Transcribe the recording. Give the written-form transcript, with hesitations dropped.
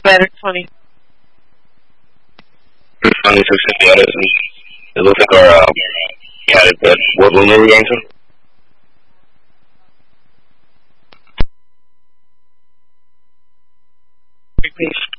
better, 20. 26 City Edison. It looks like our had it, but what room are we going to? Please.